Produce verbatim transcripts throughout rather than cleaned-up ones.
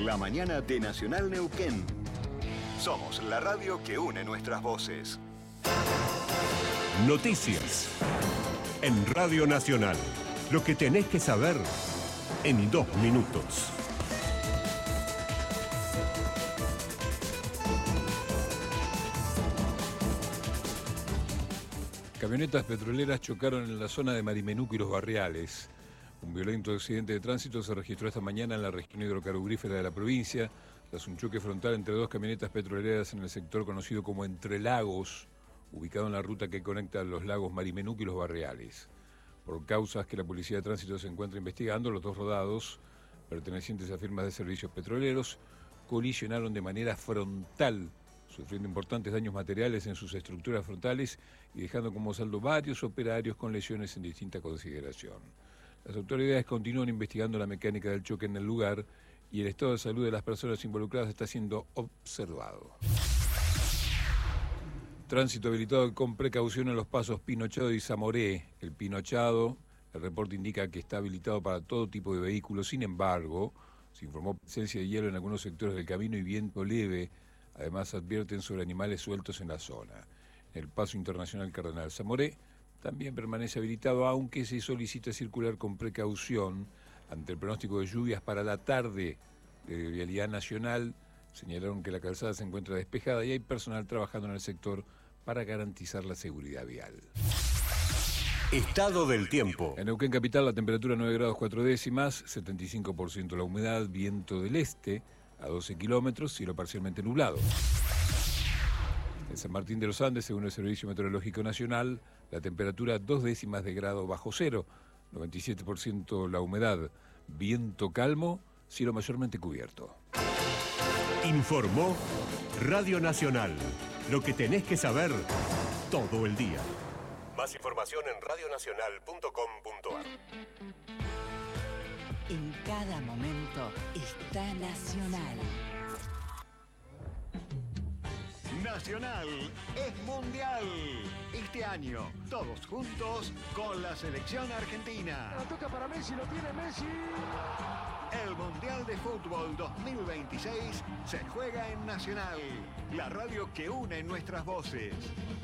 La mañana de Nacional Neuquén. Somos la radio que une nuestras voces. Noticias. En Radio Nacional. Lo que tenés que saber en dos minutos. Camionetas petroleras chocaron en la zona de Marimenuco y Los Barriales. Un violento accidente de tránsito se registró esta mañana en la región hidrocarburífera de la provincia, tras un choque frontal entre dos camionetas petroleras en el sector conocido como Entre Lagos, ubicado en la ruta que conecta los lagos Marimenuco y Los Barriales. Por causas que la Policía de Tránsito se encuentra investigando, los dos rodados, pertenecientes a firmas de servicios petroleros, colisionaron de manera frontal, sufriendo importantes daños materiales en sus estructuras frontales y dejando como saldo varios operarios con lesiones en distinta consideración. Las autoridades continúan investigando la mecánica del choque en el lugar y el estado de salud de las personas involucradas está siendo observado. Tránsito habilitado con precaución en los pasos Pinochado y Zamoré. El Pinochado, el reporte indica que está habilitado para todo tipo de vehículos, sin embargo, se informó presencia de hielo en algunos sectores del camino y viento leve. Además, advierten sobre animales sueltos en la zona. El paso internacional Cardenal Zamoré también permanece habilitado, aunque se solicita circular con precaución ante el pronóstico de lluvias para la tarde. De Vialidad Nacional señalaron que la calzada se encuentra despejada y hay personal trabajando en el sector para garantizar la seguridad vial. Estado del tiempo. En Neuquén Capital la temperatura nueve grados cuatro décimas, setenta y cinco por ciento la humedad, viento del este a doce kilómetros, cielo parcialmente nublado. En San Martín de los Andes, según el Servicio Meteorológico Nacional, la temperatura dos décimas de grado bajo cero, noventa y siete por ciento la humedad, viento calmo, cielo mayormente cubierto. Informó Radio Nacional. Lo que tenés que saber todo el día. Más información en radio nacional punto com punto a r. En cada momento está Nacional. Nacional es mundial. Este año, todos juntos con la selección argentina. La toca para Messi, lo tiene Messi. El Mundial de Fútbol dos mil veintiséis se juega en Nacional, la radio que une nuestras voces.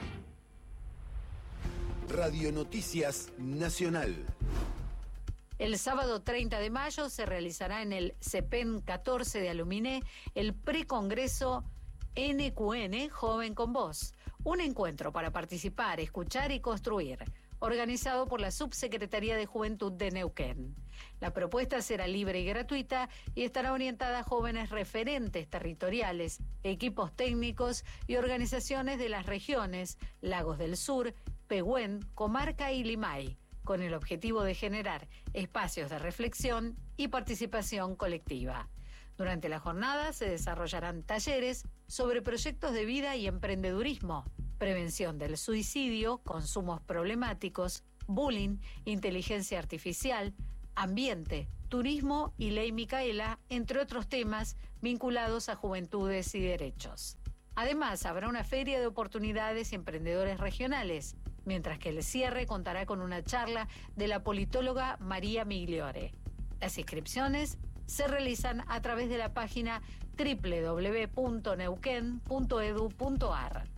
Radio Noticias Nacional. El sábado treinta de mayo se realizará en el CEPEN catorce de Aluminé el precongreso N Q N Joven con Voz, un encuentro para participar, escuchar y construir, organizado por la Subsecretaría de Juventud de Neuquén. La propuesta será libre y gratuita y estará orientada a jóvenes referentes territoriales, equipos técnicos y organizaciones de las regiones Lagos del Sur, Pehuen, Comarca y Limay, con el objetivo de generar espacios de reflexión y participación colectiva. Durante la jornada se desarrollarán talleres sobre proyectos de vida y emprendedurismo, prevención del suicidio, consumos problemáticos, bullying, inteligencia artificial, ambiente, turismo y ley Micaela, entre otros temas vinculados a juventudes y derechos. Además, habrá una feria de oportunidades y emprendedores regionales, mientras que el cierre contará con una charla de la politóloga María Migliore. Las inscripciones se realizan a través de la página doble u doble u doble u punto neuquén punto e d u punto a r.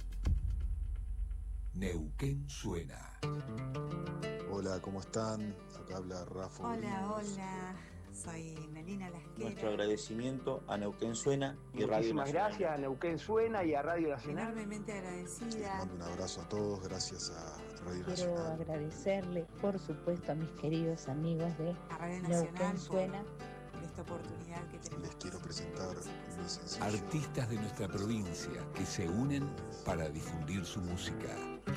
Neuquén suena. Hola, ¿cómo están? Acá habla Rafa. Hola, hola. Soy Melina Lasquera. Nuestro agradecimiento a Neuquén Suena y Radio Nacional. Muchísimas gracias a Neuquén Suena y a Radio Nacional. Enormemente agradecida. Les mando un abrazo a todos, gracias a Radio Quiero Nacional. Quiero agradecerle, por supuesto, a mis queridos amigos de a Radio Nacional Neuquén Suena. Por esta oportunidad que tenemos. Les quiero presentar mi sencillo. Artistas de nuestra provincia que se unen para difundir su música.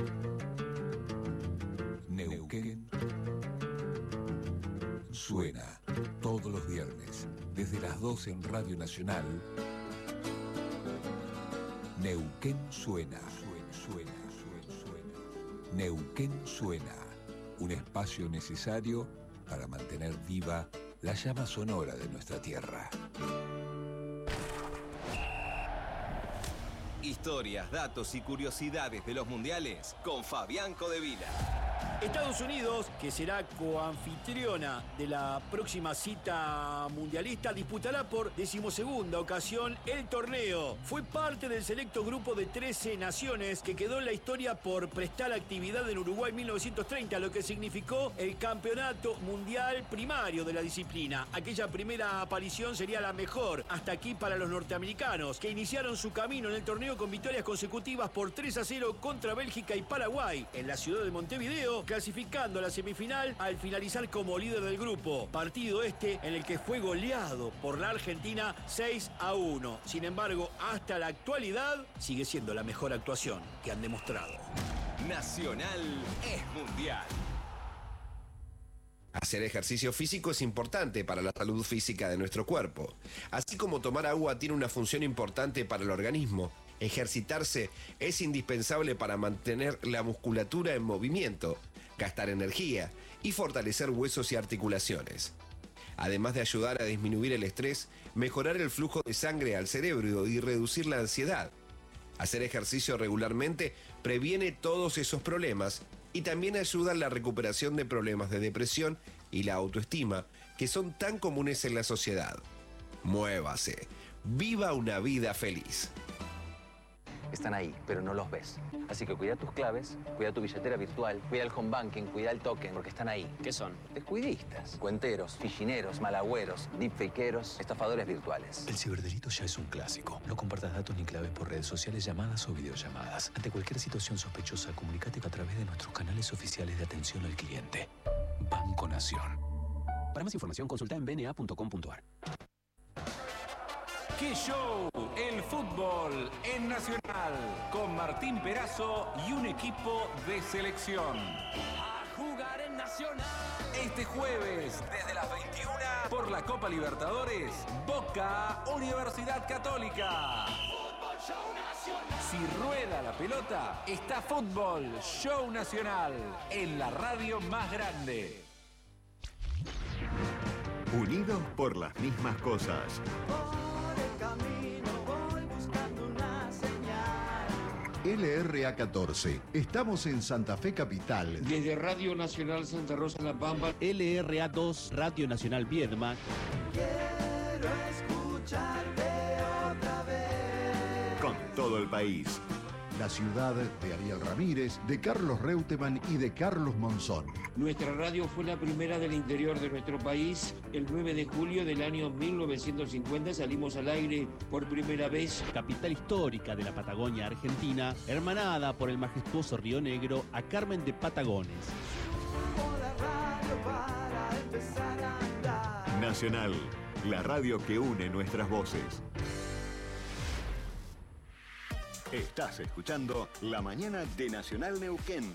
Neuquén Suena todos los viernes desde las doce en Radio Nacional. Neuquén Suena. Suena, suena, suena, suena. Neuquén Suena, un espacio necesario para mantener viva la llama sonora de nuestra tierra. Historias, datos y curiosidades de los mundiales con Fabián Codevila. Estados Unidos, que será coanfitriona de la próxima cita mundialista, disputará por decimosegunda ocasión el torneo. Fue parte del selecto grupo de trece naciones que quedó en la historia por prestar actividad en Uruguay en mil novecientos treinta, lo que significó el campeonato mundial primario de la disciplina. Aquella primera aparición sería la mejor hasta aquí para los norteamericanos, que iniciaron su camino en el torneo con victorias consecutivas por tres a cero contra Bélgica y Paraguay en la ciudad de Montevideo, clasificando a la semifinal al finalizar como líder del grupo. Partido este en el que fue goleado por la Argentina seis a uno. Sin embargo, hasta la actualidad sigue siendo la mejor actuación que han demostrado. Nacional es mundial. Hacer ejercicio físico es importante para la salud física de nuestro cuerpo. Así como tomar agua tiene una función importante para el organismo, ejercitarse es indispensable para mantener la musculatura en movimiento, gastar energía y fortalecer huesos y articulaciones. Además de ayudar a disminuir el estrés, mejorar el flujo de sangre al cerebro y reducir la ansiedad. Hacer ejercicio regularmente previene todos esos problemas y también ayuda en la recuperación de problemas de depresión y la autoestima que son tan comunes en la sociedad. Muévase. Viva una vida feliz. Están ahí, pero no los ves. Así que cuida tus claves, cuida tu billetera virtual, cuida el home banking, cuida el token, porque están ahí. ¿Qué son? Descuidistas, cuenteros, fichineros, malagüeros, deepfakeros, estafadores virtuales. El ciberdelito ya es un clásico. No compartas datos ni claves por redes sociales, llamadas o videollamadas. Ante cualquier situación sospechosa, comunícate a través de nuestros canales oficiales de atención al cliente. Banco Nación. Para más información, consulta en b n a punto com punto a r. ¡Qué show! El fútbol en Nacional, con Martín Perazo y un equipo de selección. A jugar en Nacional. Este jueves, desde las veintiuna, por la Copa Libertadores, Boca Universidad Católica. Fútbol Show Nacional. Si rueda la pelota, está Fútbol Show Nacional, en la radio más grande. Unidos por las mismas cosas. L R A catorce. Estamos en Santa Fe Capital. Desde Radio Nacional Santa Rosa La Pampa. L R A dos, Radio Nacional Viedma. Quiero escucharte otra vez. Con todo el país. La ciudad de Ariel Ramírez, de Carlos Reutemann y de Carlos Monzón. Nuestra radio fue la primera del interior de nuestro país. El nueve de julio del año mil novecientos cincuenta salimos al aire por primera vez. Capital histórica de la Patagonia Argentina, hermanada por el majestuoso Río Negro a Carmen de Patagones. Nacional, la radio que une nuestras voces. Estás escuchando La Mañana de Nacional Neuquén.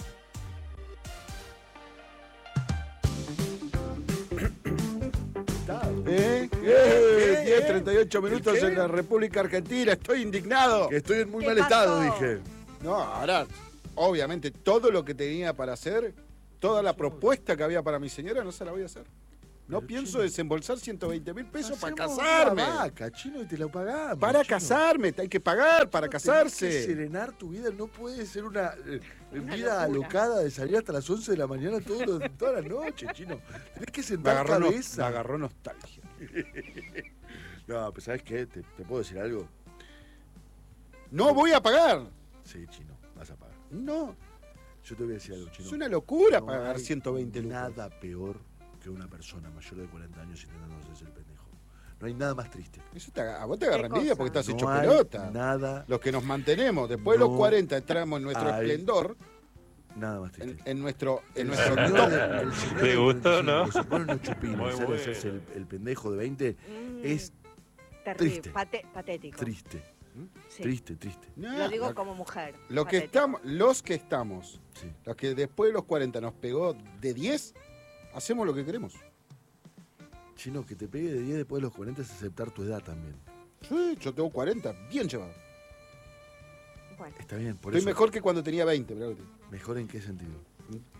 ¿Eh? ¿Qué? diez treinta y ocho minutos ¿Qué? en la República Argentina. Estoy indignado. Que estoy en muy ¿Qué mal pasó? estado, dije. No, ahora, obviamente, todo lo que tenía para hacer, toda la propuesta que había para mi señora, no se la voy a hacer. No Pero, pienso Chino, desembolsar ciento veinte mil pesos para hacemos casarme. una vaca, Chino, y te la pagamos. Para Chino. casarme, hay que pagar para Tenés casarse. que serenar tu vida, no puede ser una, eh, Una vida locura. alocada de salir hasta las once de la mañana todos los- toda la noche, Chino. Tenés que Me sentar agarró, no- cabeza. me agarró nostalgia. No, pues ¿sabes qué? ¿Te, te puedo decir algo? No voy a pagar. Sí, Chino, vas a pagar. No, Yo te voy a decir algo, Chino. es una locura No pagar hay ciento veinte lucas. Nada peor que una persona mayor de cuarenta años intentando hacerse el pendejo. No hay nada más triste. Eso te, a vos te agarra ¿Qué envidia cosa? porque estás No hecho hay pelota. nada. Los que nos mantenemos, después de No los cuarenta entramos en nuestro hay esplendor, Nada más triste. en, en nuestro, en El nuestro señor top. de- el señor ¿Te de gustó, cuarenta y cinco no? que se pone unos chupines Muy y sale a bueno. hacerse el, el pendejo de veinte es Terrible, triste. pate- patético. Triste. Sí. Triste, triste. Lo digo la- como mujer. Lo que patético. estamos, los que estamos, los que después de los cuarenta nos pegó de diez, hacemos lo que queremos. Chino, que te pegue de diez después de los cuarenta es aceptar tu edad también. Sí, yo tengo cuarenta, bien llevado. Bueno. Está bien, por Estoy eso. mejor que cuando tenía veinte. Mirá lo que te digo. ¿Mejor en qué sentido?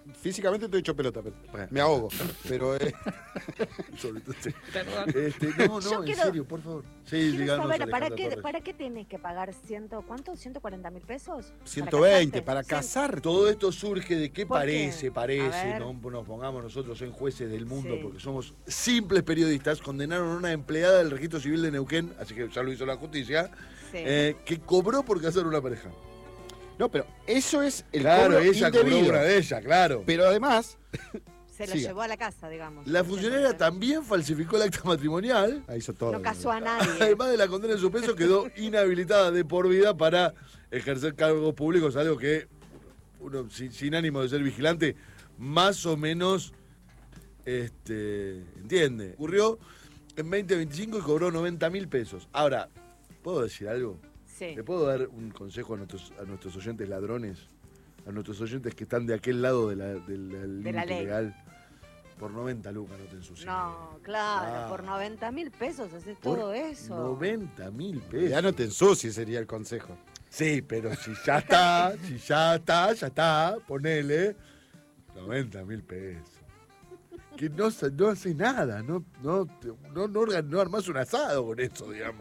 físicamente estoy hecho pelota, pero me ahogo. Pero eh, Perdón. Este, no, Yo no, en quiero- serio, por favor. Sí, Quiero díganos, saber, ¿para Alejandra qué, Torres. ¿para qué tenés que pagar ciento, cuánto? ¿ciento cuarenta mil pesos? ciento veinte para casarte? casarte. Todo esto surge de qué ¿Por qué? parece, A parece, ver. no nos pongamos nosotros en jueces del mundo Sí. porque somos simples periodistas. Condenaron a una empleada del registro civil de Neuquén, así que ya lo hizo la justicia, Sí. eh, que cobró por casar una pareja. No, pero eso es el Claro, cobro ella cobró indebido. una de ellas, claro. Pero además, Se lo Siga. llevó a la casa, digamos. La funcionaria también falsificó el acta matrimonial. Ahí hizo todo. No casó a nadie. Además de la condena en suspenso, quedó inhabilitada de por vida para ejercer cargos públicos, algo que uno sin, sin ánimo de ser vigilante, más o menos este, entiende. Ocurrió en veinte veinticinco y cobró noventa mil pesos. Ahora, ¿puedo decir algo? Sí. ¿Le puedo dar un consejo a nuestros, a nuestros oyentes ladrones? A nuestros oyentes que están de aquel lado de la, del De la límite ley. legal. Por noventa lucas no te ensucies. No, claro, Ah. por noventa mil pesos haces Por todo eso. noventa mil pesos. ya no te ensucies, sería el consejo. Sí, pero si ya está, si ya está, ya está, ponele noventa mil pesos. Que no, sa- no hace nada, no, no, te- no, no, organ- no armás un asado con eso, digamos.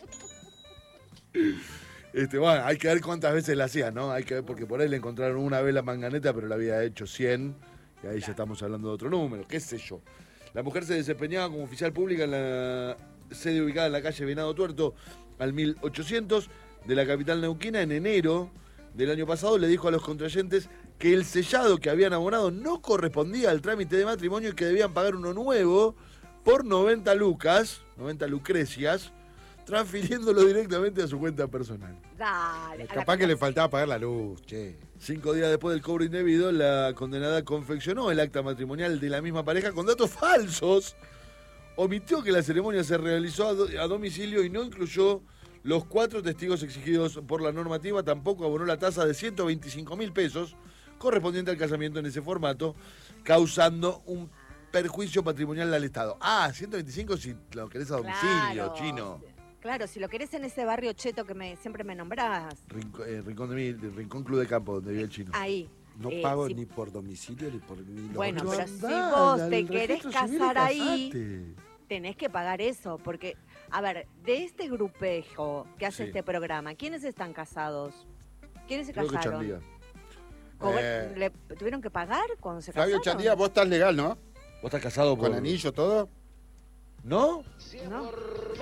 Este, bueno, hay que ver cuántas veces la hacía, ¿no? Hay que ver, porque por ahí le encontraron una vez la manganeta, pero la había hecho cien, y ahí ya estamos hablando de otro número, qué sé yo. La mujer se desempeñaba como oficial pública en la sede ubicada en la calle Venado Tuerto, al mil ochocientos, de la capital neuquina. En enero del año pasado le dijo a los contrayentes que el sellado que habían abonado no correspondía al trámite de matrimonio y que debían pagar uno nuevo por noventa lucas, noventa lucrecias, transfiriéndolo directamente a su cuenta personal. Dale. a la Capaz que le faltaba pagar la luz, che. Cinco días después del cobro indebido, la condenada confeccionó el acta matrimonial de la misma pareja con datos falsos. Omitió que la ceremonia se realizó a, do- a domicilio y no incluyó los cuatro testigos exigidos por la normativa. Tampoco abonó la tasa de ciento veinticinco mil pesos correspondiente al casamiento en ese formato, causando un perjuicio patrimonial al Estado. Ah, ciento veinticinco si lo querés a domicilio, Claro. chino. Claro, si lo querés en ese barrio cheto que me, siempre me nombrabas. Rincón, eh, Rincón de Mil, Rincón Club de Campo, donde vive el chino. Ahí. No Eh, pago si- ni por domicilio ni por ni los Bueno, otros. pero si Andá, vos al te querés registro civil y casar ahí, casate. tenés que pagar eso. Porque, a ver, de este grupejo que hace Sí. este programa, ¿quiénes están casados? ¿Quiénes se Creo que casaron? Chandía. Cobr- Eh. ¿Le tuvieron que pagar cuando se Flavio casaron? Chandía, vos estás legal, ¿no? ¿Vos estás casado Con por- anillo, todo. ¿No? ¿No?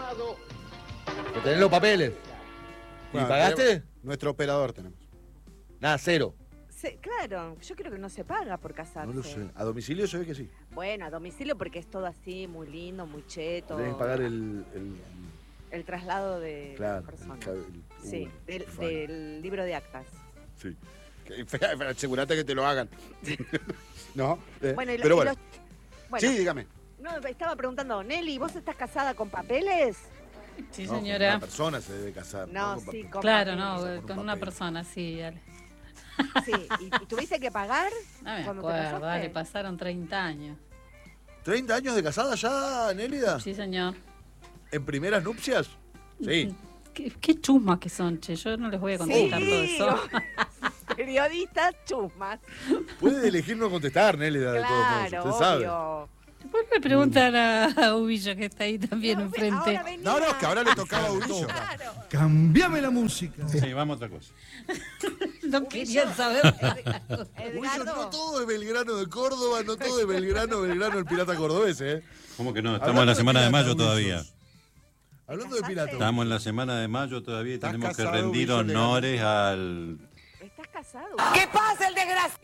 ¿Pero tenés los papeles? ¿Y Bueno, pagaste? tenemos- Nuestro operador tenemos. Nada, cero. Se- claro, yo creo que no se paga por casarse. No lo sé. A domicilio se ve que sí. Bueno, a domicilio porque es todo así, muy lindo, muy cheto. Tenés que pagar el... el- El traslado de claro, la persona. el ca- el- Sí, uh, del, fine. del libro de actas. Sí. Que- pero Asegurate que te lo hagan. ¿No? Eh, Bueno, y lo- pero y bueno. los- bueno, Sí, dígame. no, estaba preguntando, Nelly, ¿vos estás casada con papeles? Sí, No, con señora. Una persona se debe casar. No, Con sí, papel. con Claro, papeles. no, Con un con una papel. persona, sí, dale. Sí, ¿y, y tuviste que pagar No me cuando te acuerdo, casaste? dale, pasaron treinta años. ¿treinta años de casada ya, Nélida? Sí, señor. ¿En primeras nupcias? Sí. ¿Qué, qué chusmas que son, che? Yo no les voy a contestar todo Sí. eso. Periodistas chusmas. Puede elegir no contestar, Nélida, de todos modos. Claro, Usted sabe. obvio. Después me preguntan a, a Ubillo, que está ahí también enfrente. Ahora venía. No, no, que ahora le tocaba a Urillo. Claro. Cambiame la música. Sí, vamos a otra cosa. No querían saber. Uy, yo no todo es Belgrano de Córdoba, no todo es Belgrano, Belgrano el pirata cordobés, ¿eh? ¿Cómo que no? Estamos Hablando en la de semana de pirata, mayo Wilson. todavía. Hablando de pirata. Estamos en la semana de mayo todavía y ¿Estás tenemos que casado, rendir Wilson, legal? honores al... ¿Estás casado? ¿Qué pasa el desgraciado?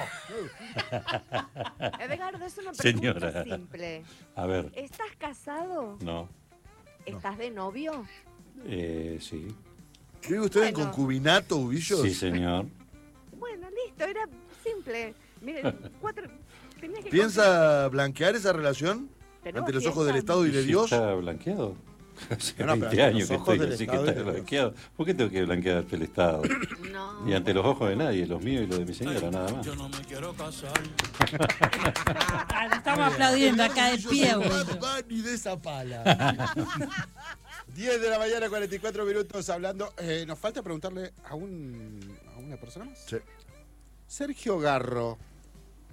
Edgardo, es una pregunta Señora. simple. A ver, ¿Estás casado? no. ¿Estás de novio? Eh, sí. ¿Vive usted en Bueno. concubinato, Ubillos? Sí, señor. Bueno, listo, era simple. Miren, cuatro... Tenía que ¿Piensa blanquear esa relación ¿Tenemos ante los ojos del fiesta? Estado y de ¿Sí Dios? ¿Está blanqueado? Hace No, no, pero veinte ante años los que ojos estoy, del así que Estado y está de Dios. blanqueado. ¿Por qué tengo que blanquear ante el Estado? No. Y ante los ojos de nadie, los míos y los de mi señora, nada más. Ah, le estamos aplaudiendo acá de pie, Yo soy güey. Bad Bunny de esa pala. diez de la mañana, cuarenta y cuatro minutos hablando. Eh, nos falta preguntarle a, un, a una persona más. Sí. Sergio Garro,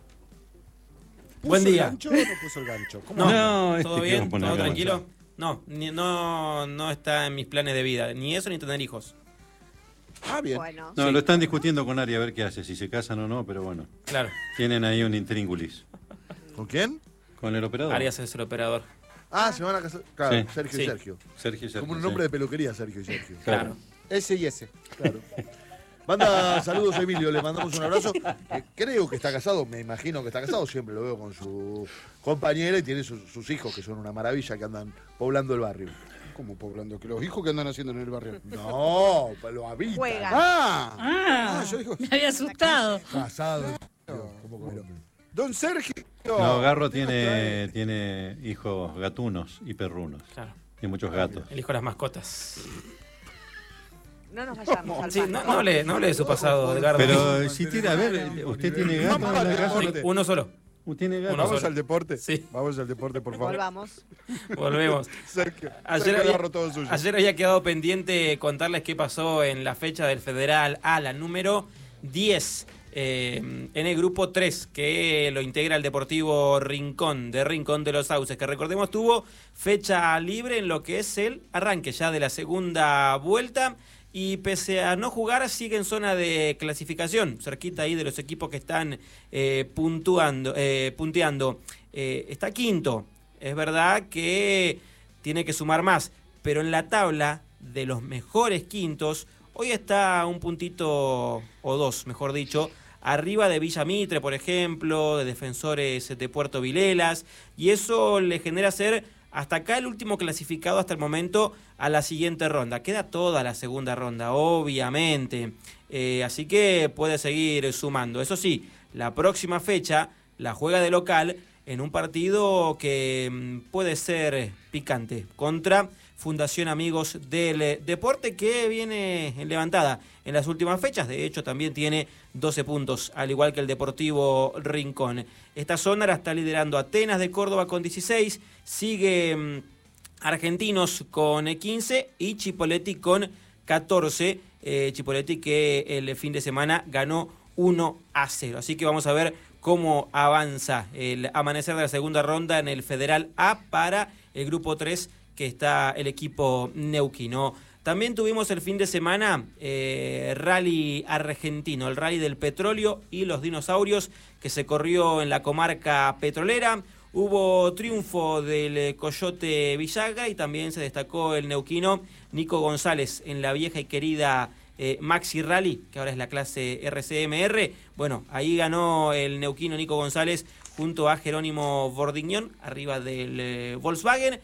¿Puso Buen día. el gancho o no puso el gancho? ¿Cómo No, anda? ¿todo este bien? que pone ¿Todo el gancho. tranquilo? No, ni- no, no está en mis planes de vida. Ni eso ni tener hijos. Ah, bien. Bueno. No, Sí. lo están discutiendo con Ari a ver qué hace, si se casan o no, pero bueno. Claro. Tienen ahí un intríngulis. ¿Con quién? Con el operador. Arias es el operador. Ah, se van a casar. Claro, Sí. Sergio Sí. y Sergio. Sergio y Sergio, Como un sí. nombre de peluquería, Sergio y Sergio. Claro. Ese y ese. Claro. Manda saludos a Emilio, le mandamos un abrazo. Eh, creo que está casado, me imagino que está casado, siempre lo veo con su compañera y tiene sus, sus hijos, que son una maravilla, que andan poblando el barrio. ¿Cómo poblando? ¿Que los hijos que andan haciendo en el barrio? No, lo habitan. Juegan. ¡Ah! Ah, Ah, yo digo- me había asustado. Casado. ¿Cómo que no? Don Sergio. No, Garro tiene, tiene hijos gatunos y perrunos. Claro. Y muchos gatos. El hijo de las mascotas. No nos vayamos al Sí, paso. no, no hable, no hable de su pasado, Edgardo. Pero si tiene, a ver, ¿usted tiene gato Vamos en al la casa? deporte. Uno solo. ¿Usted tiene gato? Uno Vamos solo. al deporte. Sí. Vamos al deporte, por favor. Volvamos. Volvemos. Sergio. Ayer Sergio había, Garro, todo suyo. ayer había quedado pendiente contarles qué pasó en la fecha del Federal A, la número diez, eh, en el grupo tres, que lo integra el Deportivo Rincón, de Rincón de los Sauces, que recordemos tuvo fecha libre en lo que es el arranque ya de la segunda vuelta. Y pese a no jugar, sigue en zona de clasificación, cerquita ahí de los equipos que están eh, puntuando, eh, punteando. Eh, está quinto. Es verdad que tiene que sumar más, pero en la tabla de los mejores quintos, hoy está un puntito, o dos, mejor dicho, arriba de Villa Mitre, por ejemplo, de Defensores de Puerto Vilelas, y eso le genera ser hasta acá el último clasificado hasta el momento a la siguiente ronda. Queda toda la segunda ronda, obviamente. Eh, así que puede seguir sumando. Eso sí, la próxima fecha la juega de local en un partido que mm, puede ser picante contra Fundación Amigos del Deporte, que viene en levantada en las últimas fechas. De hecho, también tiene doce puntos, al igual que el Deportivo Rincón. Esta zona la está liderando Atenas de Córdoba con dieciséis, sigue mmm, Argentinos con quince y Chipoleti con catorce. Eh, Chipoleti que el fin de semana ganó uno a cero. Así que vamos a ver cómo avanza el amanecer de la segunda ronda en el Federal A para el grupo tres, que está el equipo neuquino. También tuvimos el fin de semana eh, rally argentino, el rally del petróleo y los dinosaurios, que se corrió en la comarca petrolera. Hubo triunfo del Coyote Villagra y también se destacó el neuquino Nico González en la vieja y querida eh, Maxi Rally, que ahora es la clase R C M R. Bueno, ahí ganó el neuquino Nico González junto a Jerónimo Bordiñón, arriba del eh, Volkswagen,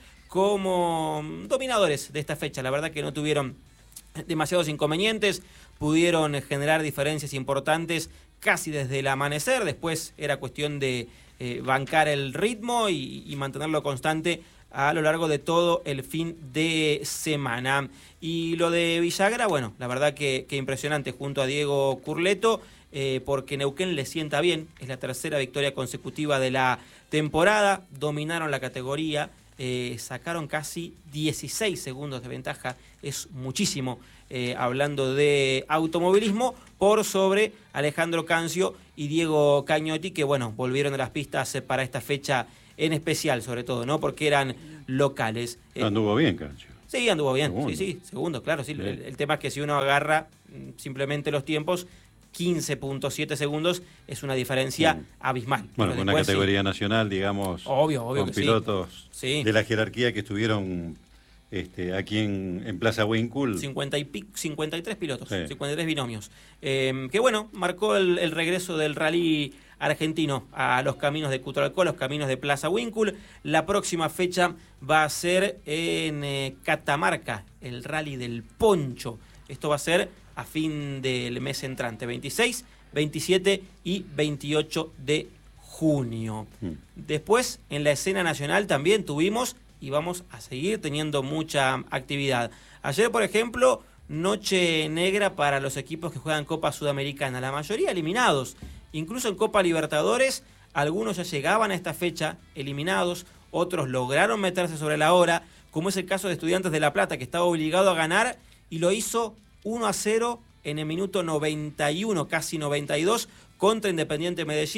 como dominadores de esta fecha. La verdad que no tuvieron demasiados inconvenientes, pudieron generar diferencias importantes casi desde el amanecer. Después era cuestión de eh, bancar el ritmo y, y mantenerlo constante a lo largo de todo el fin de semana. Y lo de Villagra, bueno, la verdad que, que impresionante, junto a Diego Curleto, eh, porque Neuquén le sienta bien, es la tercera victoria consecutiva de la temporada, dominaron la categoría. Eh, sacaron casi dieciséis segundos de ventaja, es muchísimo, eh, hablando de automovilismo, por sobre Alejandro Cancio y Diego Cañotti, que bueno, volvieron a las pistas eh, para esta fecha en especial, sobre todo, ¿no? Porque eran locales. Eh, Anduvo bien, Cancho. Sí, anduvo bien, Segundo. sí, sí, segundo, claro, sí. El, el tema es que si uno agarra mm, simplemente los tiempos, quince punto siete segundos es una diferencia Sí. abismal. Bueno, Pero con una después, categoría sí. nacional, digamos, Obvio, obvio con que sí. pilotos Sí. de la jerarquía que estuvieron este, aquí en, en Plaza Winkle. cincuenta y pic, cincuenta y tres pilotos, Sí. cincuenta y tres binomios. Eh, que bueno, marcó el, el regreso del rally argentino a los caminos de Cutralcó, a los caminos de Plaza Winkle. La próxima fecha va a ser en eh, Catamarca, el rally del Poncho. Esto va a ser a fin del mes entrante, veintiséis, veintisiete y veintiocho de junio. Mm. Después, en la escena nacional también tuvimos y vamos a seguir teniendo mucha actividad. Ayer, por ejemplo, noche negra para los equipos que juegan Copa Sudamericana, la mayoría eliminados. Incluso en Copa Libertadores, algunos ya llegaban a esta fecha eliminados, otros lograron meterse sobre la hora, como es el caso de Estudiantes de La Plata, que estaba obligado a ganar y lo hizo uno a cero en el minuto noventa y uno, casi noventa y dos, contra Independiente Medellín,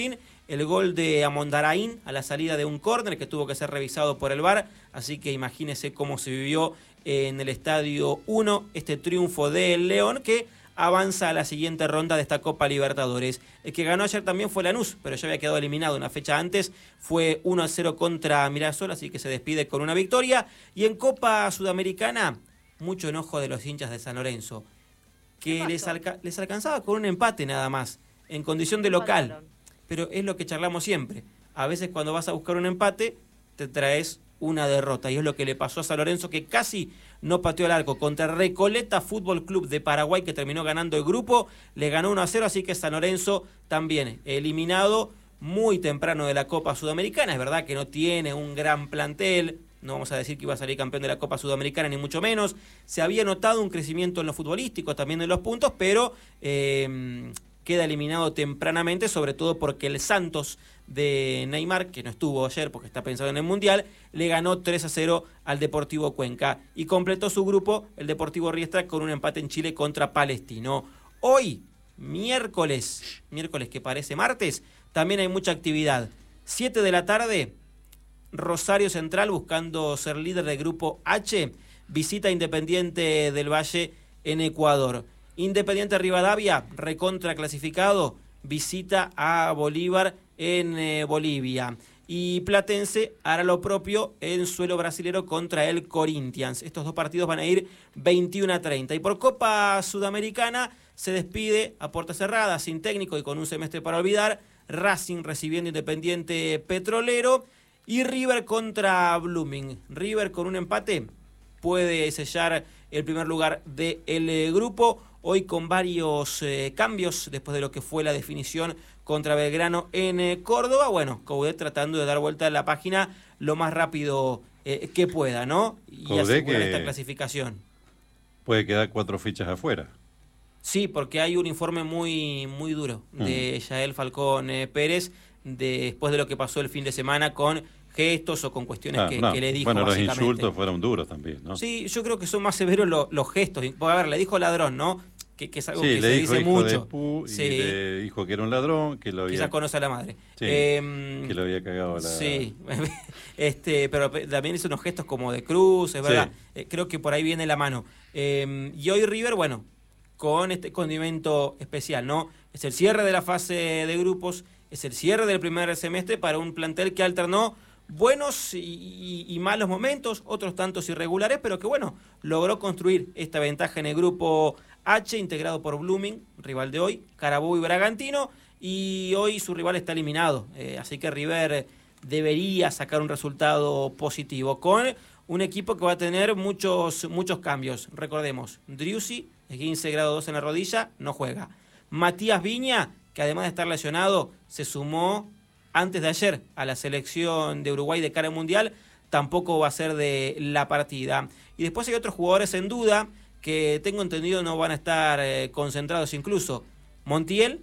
el gol de Amondaraín a la salida de un córner que tuvo que ser revisado por el V A R, así que imagínese cómo se vivió en el Estadio uno este triunfo del León, que avanza a la siguiente ronda de esta Copa Libertadores. El que ganó ayer también fue Lanús, pero ya había quedado eliminado una fecha antes, fue uno a cero contra Mirassol, así que se despide con una victoria. Y en Copa Sudamericana, mucho enojo de los hinchas de San Lorenzo, que les, alca les alcanzaba con un empate nada más, en condición de local. Pero es lo que charlamos siempre. A veces cuando vas a buscar un empate, te traes una derrota. Y es lo que le pasó a San Lorenzo, que casi no pateó el arco. Contra Recoleta Fútbol Club de Paraguay, que terminó ganando el grupo, le ganó uno a cero, así que San Lorenzo también eliminado muy temprano de la Copa Sudamericana. Es verdad que no tiene un gran plantel, no vamos a decir que iba a salir campeón de la Copa Sudamericana, ni mucho menos. Se había notado un crecimiento en lo futbolístico, también en los puntos, pero eh, queda eliminado tempranamente, sobre todo porque el Santos de Neymar, que no estuvo ayer porque está pensado en el Mundial, le ganó tres a cero al Deportivo Cuenca y completó su grupo el Deportivo Riestra con un empate en Chile contra Palestino. Hoy, miércoles, miércoles que parece martes, también hay mucha actividad. siete de la tarde, Rosario Central, buscando ser líder del grupo H, visita Independiente del Valle en Ecuador. Independiente Rivadavia, recontra clasificado, visita a Bolívar en eh, Bolivia. Y Platense hará lo propio en suelo brasilero contra el Corinthians. Estos dos partidos van a ir veintiuno a treinta. Y por Copa Sudamericana se despide a puerta cerrada, sin técnico y con un semestre para olvidar, Racing recibiendo Independiente Petrolero y River contra Blooming. River con un empate puede sellar el primer lugar del grupo. Hoy con varios eh, cambios después de lo que fue la definición contra Belgrano en eh, Córdoba. Bueno, Coudet tratando de dar vuelta a la página lo más rápido eh, que pueda, ¿no? Y Coudet asegurar que esta clasificación. Puede quedar cuatro fichas afuera. Sí, porque hay un informe muy, muy duro de Mm. Yael Falcón eh, Pérez de, después de lo que pasó el fin de semana con gestos o con cuestiones Ah, que, no. que le dijo, bueno, los básicamente. insultos fueron duros también, ¿no? Sí, yo creo que son más severos lo- los gestos. Porque, a ver, le dijo ladrón, ¿no? Que, que es algo Sí, que le se dijo dice hijo mucho. de pu, y Sí. le dijo que era un ladrón, que lo había... Quizás conoce a la madre. Sí, Em, que lo había cagado la... Sí, este, pero pe- también hizo unos gestos como de cruz, es verdad. Sí. Eh, creo que por ahí viene la mano. Eh, y hoy River, bueno, con este condimento especial, ¿no? Es el cierre de la fase de grupos, es el cierre del primer semestre para un plantel que alternó buenos y, y- y malos momentos, otros tantos irregulares, pero que bueno, logró construir esta ventaja en el grupo H, integrado por Blooming, rival de hoy, Carabobo y Bragantino, y hoy su rival está eliminado, eh, así que River debería sacar un resultado positivo con un equipo que va a tener muchos, muchos cambios. Recordemos, Driussi, quince grado dos en la rodilla, no juega. Matías Viña, que además de estar lesionado, se sumó antes de ayer a la selección de Uruguay de cara al Mundial, tampoco va a ser de la partida. Y después hay otros jugadores en duda que tengo entendido no van a estar eh, concentrados incluso. Montiel,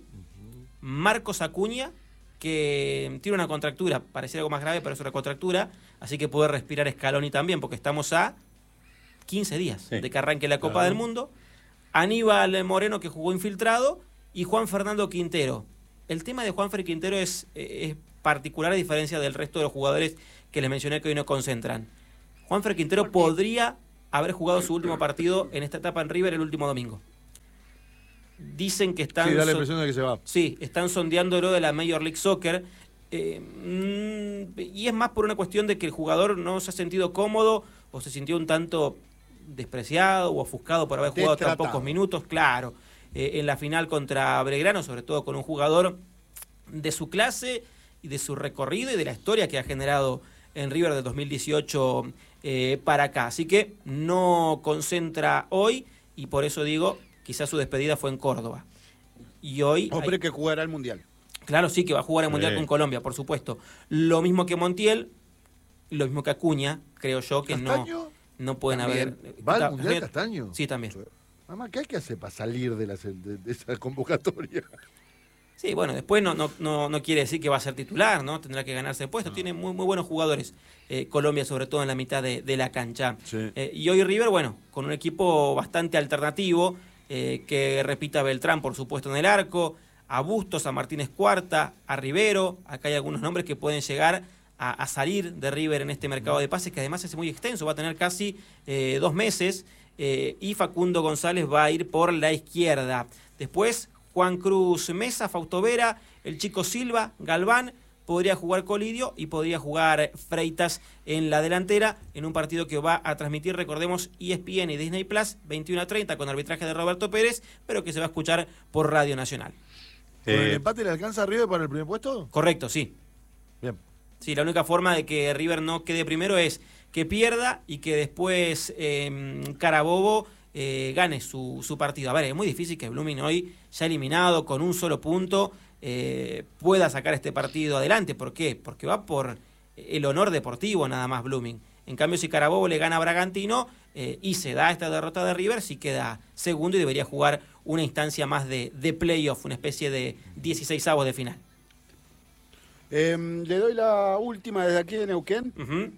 Marcos Acuña, que tiene una contractura, pareciera algo más grave, pero es una contractura, así que puede respirar Scaloni también, porque estamos a quince días Sí, de que arranque la Copa claro. del Mundo. Aníbal Moreno, que jugó infiltrado, y Juan Fernando Quintero. El tema de Juan Fer Quintero es, eh, es particular a diferencia del resto de los jugadores que les mencioné que hoy no concentran. Juan Fer Quintero podría haber jugado su último partido en esta etapa en River el último domingo. Dicen que están... Sí, da la so- impresión de que se va. Sí, están sondeándolo de la Major League Soccer. eh, mm, y es más por una cuestión de que el jugador no se ha sentido cómodo o se sintió un tanto despreciado o ofuscado por haber jugado tan Destratado. pocos minutos, claro. Eh, en la final contra Belgrano, sobre todo con un jugador de su clase y de su recorrido y de la historia que ha generado en River de dos mil dieciocho eh, para acá. Así que no concentra hoy y por eso digo, quizás su despedida fue en Córdoba. Y hoy... Hombre hay- que jugará el Mundial. Claro, sí, que va a jugar el Mundial Sí. con Colombia, por supuesto. Lo mismo que Montiel, lo mismo que Acuña, creo yo que no, ¿Castaño? no pueden También. haber... ¿Va al Está- Mundial está- Castaño? Sí, también. Mamá, ¿qué hay que hacer para salir de, la, de, de esa convocatoria? Sí, bueno, después no, no, no, no quiere decir que va a ser titular, ¿no? Tendrá que ganarse el puesto. Tiene muy, muy buenos jugadores, eh, Colombia, sobre todo en la mitad de, de la cancha. Eh, y hoy River, bueno, con un equipo bastante alternativo, eh, que repita Beltrán, por supuesto, en el arco, a Bustos, a Martínez Cuarta, a Rivero. Acá hay algunos nombres que pueden llegar a, a salir de River en este mercado de pases, que además es muy extenso, va a tener casi eh, dos meses. Eh, y Facundo González va a ir por la izquierda. Después, Juan Cruz Mesa, Fausto Vera, el Chico Silva, Galván, podría jugar Colidio y podría jugar Freitas en la delantera en un partido que va a transmitir, recordemos, E S P N y Disney Plus, veintiuno a treinta con arbitraje de Roberto Pérez, pero que se va a escuchar por Radio Nacional. ¿Con el empate le alcanza a River para el primer puesto? Correcto, sí. Bien. Sí, la única forma de que River no quede primero es que pierda y que después eh, Carabobo eh, gane su, su partido. A ver, es muy difícil que Blooming hoy, ya eliminado con un solo punto, eh, pueda sacar este partido adelante. ¿Por qué? Porque va por el honor deportivo nada más Blooming. En cambio, si Carabobo le gana a Bragantino eh, y se da esta derrota de River, sí queda segundo y debería jugar una instancia más de, de playoff, una especie de dieciseisavos de final. Eh, le doy la última desde aquí de Neuquén. Uh-huh.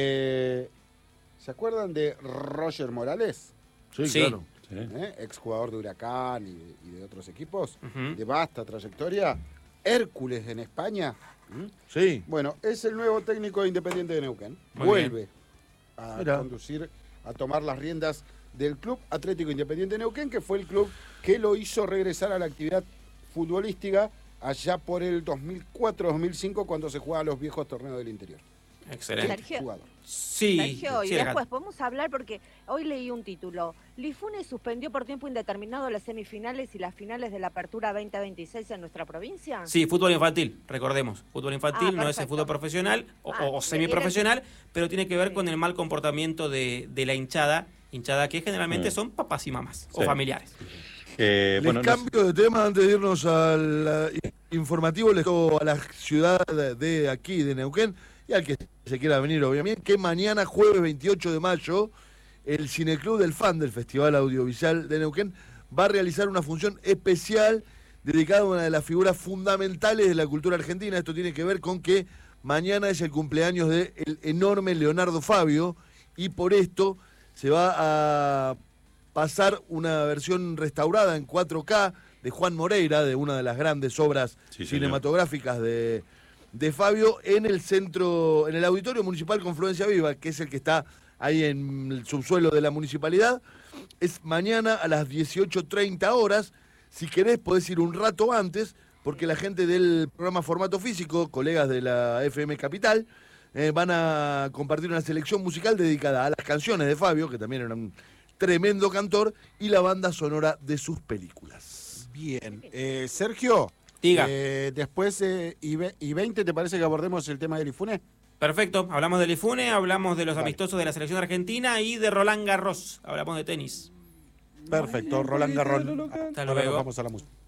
eh, ¿Se acuerdan de Roger Morales? Sí, sí. Claro. Sí. ¿Eh? Ex jugador de Huracán y de, y de otros equipos. Uh-huh. De vasta trayectoria. Hércules en España. ¿Mm? Sí. Bueno, es el nuevo técnico de Independiente de Neuquén. Muy Vuelve bien. a Mirá. conducir, a tomar las riendas del Club Atlético Independiente de Neuquén, que fue el club que lo hizo regresar a la actividad futbolística allá por el dos mil cuatro dos mil cinco, cuando se jugaban los viejos torneos del interior. Excelente. Sergio, Jugador. Sí. Sergio, y sí, después podemos hablar porque hoy leí un título. Lifune suspendió por tiempo indeterminado las semifinales y las finales de la Apertura veinte veintiséis en nuestra provincia. Sí, fútbol infantil, recordemos. Fútbol infantil Ah, no es el perfecto. fútbol profesional o, Ah, o semiprofesional, era- pero tiene que ver con el mal comportamiento de, de la hinchada, hinchada que generalmente Sí. son papás y mamás o Sí. familiares. Eh, Les bueno, no- cambio de tema antes de irnos al eh, informativo, les toco a la ciudad de aquí, de Neuquén, y al que se quiera venir, obviamente, que mañana, jueves veintiocho de mayo, el Cineclub del Fan del Festival Audiovisual de Neuquén va a realizar una función especial dedicada a una de las figuras fundamentales de la cultura argentina. Esto tiene que ver con que mañana es el cumpleaños del enorme Leonardo Fabio, y por esto se va a pasar una versión restaurada en cuatro K de Juan Moreira, de una de las grandes obras Sí, señor. cinematográficas de, de Fabio, en el centro, en el Auditorio Municipal Confluencia Viva, que es el que está ahí en el subsuelo de la municipalidad. Es mañana a las dieciocho treinta horas. Si querés podés ir un rato antes, porque la gente del programa Formato Físico, colegas de la F M Capital, eh, van a compartir una selección musical dedicada a las canciones de Fabio, que también era un tremendo cantor, y la banda sonora de sus películas. Bien. Eh, Sergio, Diga. eh, después, eh, y, ve- y veinte, ¿te parece que abordemos el tema del Ifune? Perfecto, hablamos del Ifune, hablamos de los Vale. amistosos de la selección argentina y de Roland Garros, hablamos de tenis. Perfecto, Roland Garros. Hasta Ahora nos luego. vamos a la música.